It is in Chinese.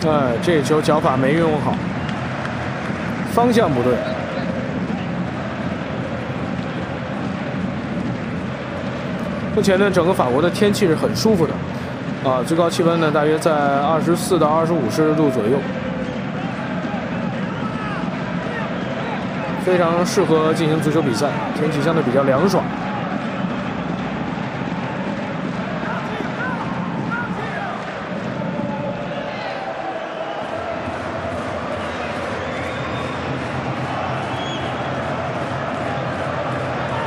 这球脚法没运用好，方向不对。目前呢，整个法国的天气是很舒服的，最高气温呢大约在24到25摄氏度左右，非常适合进行足球比赛，天气相对比较凉爽。